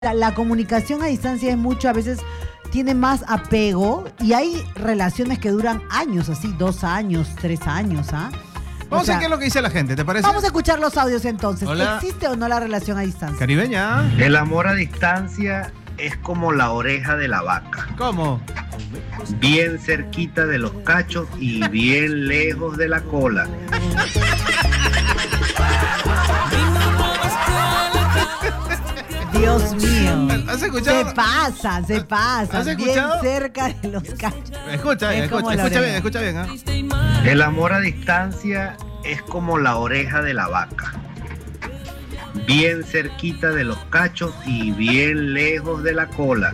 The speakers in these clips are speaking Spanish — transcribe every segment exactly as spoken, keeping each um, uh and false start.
La, la comunicación a distancia es mucho, a veces tiene más apego y hay relaciones que duran años, así, dos años, tres años, ¿ah? Vamos O sea, a ver qué es lo que dice la gente, ¿te parece? Vamos a escuchar los audios entonces. Hola. ¿Existe o no la relación a distancia? Caribeña. El amor a distancia es como la oreja de la vaca. ¿Cómo? Bien cerquita de los cachos y bien lejos de la cola. Dios mío. ¿Has escuchado? Se pasa, se pasa. ¿Has bien escuchado? cerca de los cachos. Escucha, Es como escucha, la escucha bien, oreja. escucha bien, ¿ah? El amor a distancia es como la oreja de la vaca. Bien cerquita de los cachos y bien lejos de la cola.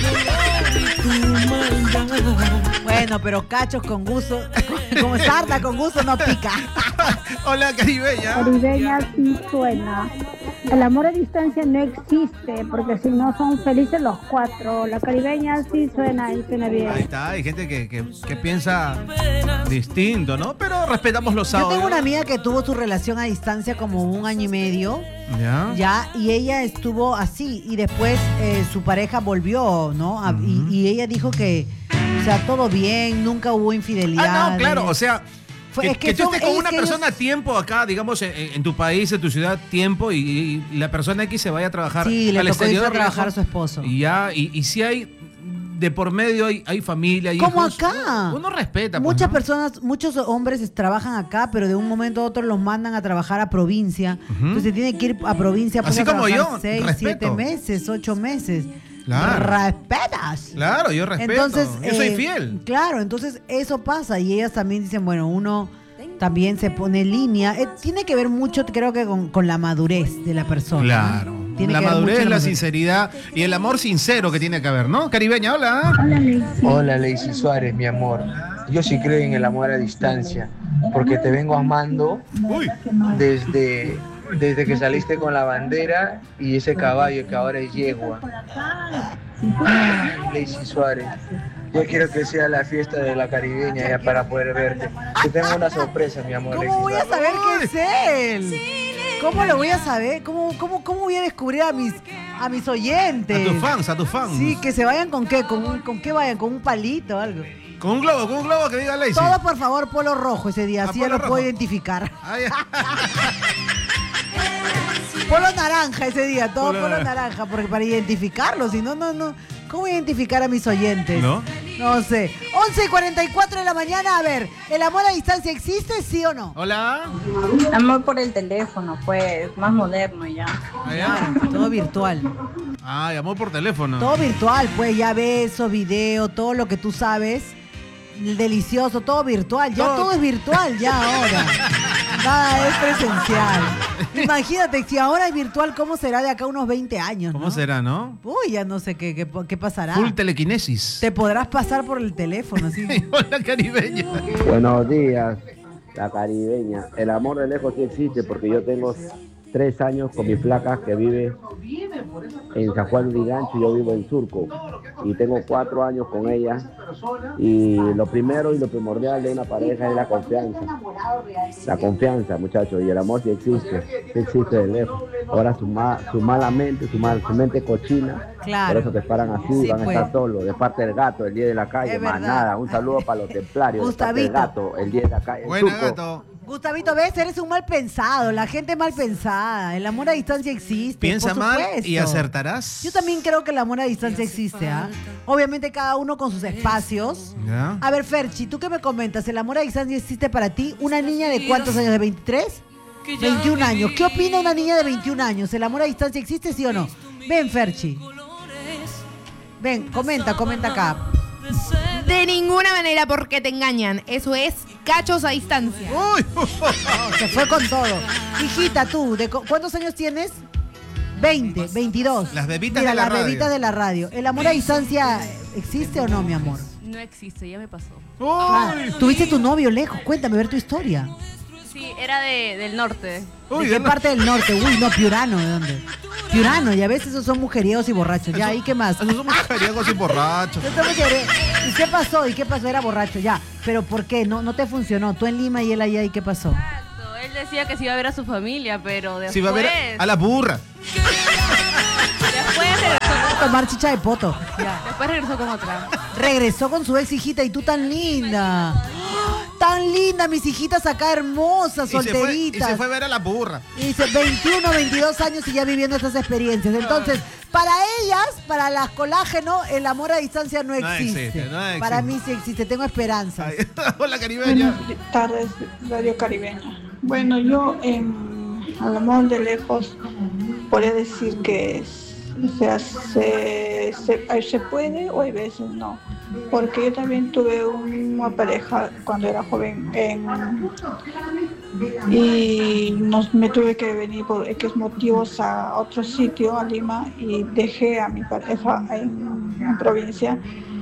Bueno, pero cachos con gusto, como sarda con gusto no pica. Hola, Caribeña. Caribeña sí suena. El amor a distancia no existe, porque si no son felices los cuatro. La caribeña sí suena y suena Ahí bien. está, hay gente que, que, que piensa distinto, ¿no? Pero respetamos los Yo audios. tengo una amiga que tuvo su relación a distancia como un año y medio, ¿Ya? ya, y ella estuvo así, y después eh, su pareja volvió, ¿no? A- y, y ella dijo que, o sea, todo bien, nunca hubo infidelidad. Ah, no, claro, o sea, Fue- que, es que que tú son- estés con es una que persona ellos- tiempo acá, digamos, en, en tu país, en tu ciudad, tiempo, y, y la persona X se vaya a trabajar Sí, le al tocó irse exterior. a trabajar lejos, a su esposo. Y ya, y, y si hay, de por medio hay, hay familia, hay Como hijos, acá. Uno respeta. pues, Muchas ¿no? personas, muchos hombres trabajan acá, pero de un momento a otro los mandan a trabajar a provincia. Entonces tienen que ir a provincia pues, Así a como trabajar yo, seis, respeto. siete meses, ocho meses. Claro. Respetas. Claro, yo respeto. Entonces, yo soy eh, fiel. Claro, entonces eso pasa y ellas también dicen, bueno, uno también se pone en línea. Eh, tiene que ver mucho, creo que con, con la madurez de la persona. Claro. Tiene La que ver mucho madurez, con la madurez. sinceridad y el amor sincero que tiene que haber, ¿no? Caribeña, hola. Hola, Lacey Suárez, mi amor. Yo sí creo en el amor a distancia, porque te vengo amando Uy. desde, desde que saliste con la bandera y ese caballo que ahora es yegua. Ay, Lacey Suárez, yo quiero que sea la fiesta de la caribeña ya para poder verte. Te tengo una sorpresa, mi amor. ¿Cómo Lacey voy a Suárez. saber que es él? ¿Cómo lo voy a saber? ¿Cómo, cómo, cómo voy a descubrir a mis, a mis oyentes? A tus fans, a tus fans. Sí, que se vayan con qué, con, un- con qué vayan, con un palito o algo. Con un globo, con un globo que diga Lacey. Todo por favor polo rojo ese día, Ah, así ya polo lo puedo rojo. identificar. Ay, Polo naranja ese día, todo Polo polo, naranja. naranja, porque para identificarlo, si no, no, no. ¿Cómo identificar a mis oyentes? ¿No? No sé. once y cuarenta y cuatro de la mañana, a ver, ¿el amor a distancia existe, sí o no? Hola. Amor por el teléfono, pues, más moderno ya. Allá. Todo virtual. Ay, amor por teléfono. Todo virtual, pues ya besos, video, todo lo que tú sabes. Delicioso, todo virtual. Ya Todo- todo, es virtual, ya ahora. Nada es presencial. Imagínate, si ahora es virtual, ¿cómo será de acá a unos veinte años? ¿Cómo ¿no? será, no? Uy, ya no sé qué, qué, qué pasará. Full telequinesis. Te podrás pasar por el teléfono, así. Hola, Caribeña. Buenos días, la caribeña. El amor de lejos sí existe porque yo tengo tres años con mi flaca que vive en San Juan de Urigancho y yo vivo en Surco. Y tengo cuatro años con ella. Y lo primero y lo primordial de una pareja es la confianza. La confianza, muchachos. Y el amor sí existe, sí existe de lejos. Ahora su, ma- su mala mente, su, mal- su mente cochina. Claro. Por eso te paran así, Sí, van a pues. estar solos. De parte del gato, el día de la calle, Es más verdad. nada. Un saludo para los templarios. De parte del Gustavito. gato, el día de la calle. Buena, Surco. gato. Gustavito, ves, eres un mal pensado, la gente es mal pensada, el amor a distancia existe. Piensa por mal supuesto. y acertarás. Yo también creo que el amor a distancia existe, ¿ah? Obviamente cada uno con sus espacios. ¿Ya? A ver, Ferchi, ¿tú qué me comentas? ¿El amor a distancia existe para ti? ¿Una niña de cuántos años? ¿De veintitrés? veintiún años. ¿Qué opina una niña de veintiún años? ¿El amor a distancia existe, sí o no? Ven, Ferchi. Ven, comenta, comenta acá. De ninguna manera porque te engañan. Eso es cachos a distancia. Uy. No, se fue con todo. Hijita, tú, ¿de cu- ¿cuántos años tienes? veinte, veintidós. Las bebitas Mira, de la las radio. bebitas de la radio. ¿El amor a distancia existe o no, mi amor? No existe, ya me pasó. Ah, Uy. ¿tuviste tu novio lejos? Cuéntame, ver tu historia. Sí, era de, del norte. Uy, ¿De qué no. parte del norte? Uy, no, Piurano, ¿de dónde? Piurano, y a veces esos son mujeriegos y borrachos. Ya, ¿y qué más? Esos somos mujeriegos y borrachos. Yo tengo que ver. ¿Y qué pasó? ¿Y qué pasó? Era borracho, ya. ¿Pero por qué? No, no te funcionó. Tú en Lima y él allá, ¿y qué pasó? Exacto, él decía que se iba a ver a su familia, pero después... Si va a ver a la burra. Después tomar chicha de poto. Ya. Después regresó con otra. Regresó con su ex hijita y tú tan linda. Tan linda, mis hijitas acá hermosas, solteritas. Y se fue, y se fue a ver a la burra. Y dice veintiuno, veintidós años y ya viviendo estas experiencias. Entonces, para ellas, para las colágeno, el amor a distancia no existe. No existe, no existe. Para mí sí existe, tengo esperanzas. Hola, caribeña. Buenas tardes, Radio Caribeña. Bueno, yo en al amor de lejos podría decir que es, o sea, se, se, se puede o hay veces no. Porque yo también tuve una pareja cuando era joven en, y nos, me tuve que venir por X motivos a otro sitio, a Lima, y dejé a mi pareja en, en provincia.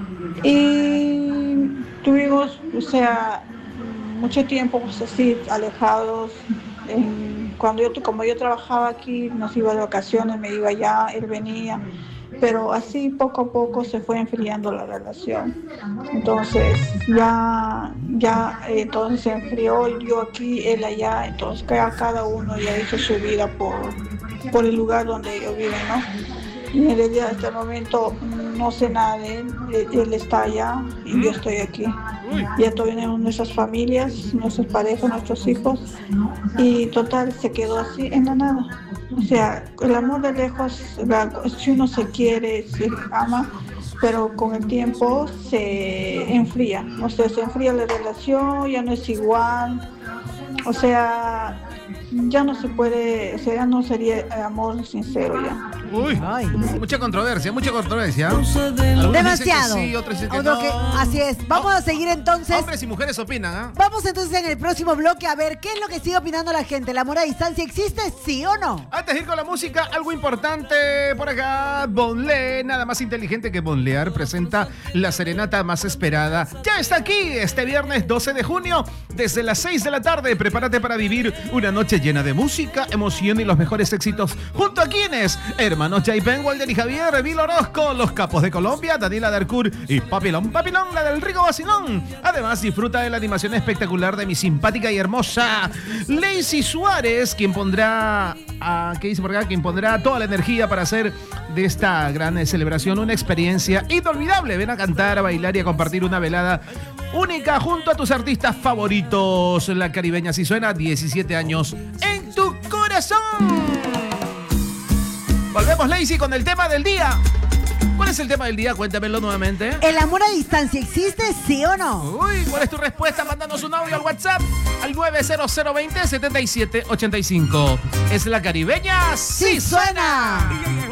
Y tuvimos, o sea, mucho tiempo pues, así alejados. En, cuando yo, como yo trabajaba aquí, nos iba de vacaciones, me iba allá, él venía. Pero así poco a poco se fue enfriando la relación. Entonces ya, ya eh, entonces se enfrió, yo aquí, él allá, entonces cada uno ya hizo su vida por, por el lugar donde ellos viven, ¿no? Y en realidad hasta el momento no sé nada de él, él está allá y yo estoy aquí. Ya tenemos nuestras familias, nuestras parejas, nuestros hijos y total se quedó así en la nada. O sea, el amor de lejos, la, si uno se quiere, se ama, pero con el tiempo se enfría. O sea, se enfría la relación, ya no es igual. O sea, ya no se puede, o sea, ya no sería amor sincero ya. Uy, ay, mucha controversia, mucha controversia. Demasiado. Sí, otros dicen que Otro no. que, así es. Vamos a seguir entonces. Hombres y mujeres opinan, ¿ah? ¿eh? Vamos entonces en el próximo bloque a ver qué es lo que sigue opinando la gente. ¿El amor a distancia existe, sí o no? Antes de ir con la música, algo importante por acá. Bonle, nada más inteligente que bonlear, presenta la serenata más esperada. Ya está aquí este viernes doce de junio, desde las seis de la tarde. Prepárate para vivir una noche llena de música, emoción y los mejores éxitos. ¿Junto a quienes? Hermanos Jaipen, Walder y Javier, Vil Orozco, los capos de Colombia, Daniela Darcourt y Papilón Papilón, la del Rico Vacilón. Además, disfruta de la animación espectacular de mi simpática y hermosa Lacey Suárez, quien pondrá, a, ¿qué dice por acá? Quien pondrá toda la energía para hacer de esta gran celebración una experiencia inolvidable. Ven a cantar, a bailar y a compartir una velada única junto a tus artistas favoritos. La Caribeña Si Suena, diecisiete años en tu corazón. Volvemos, Lacey, con el tema del día. ¿Cuál es el tema del día? Cuéntamelo nuevamente. ¿El amor a distancia existe, sí o no? Uy, ¿cuál es tu respuesta? Mándanos un audio al WhatsApp al nueve cero cero veinte setenta y siete ochenta y cinco. Es La Caribeña Sí, sí suena.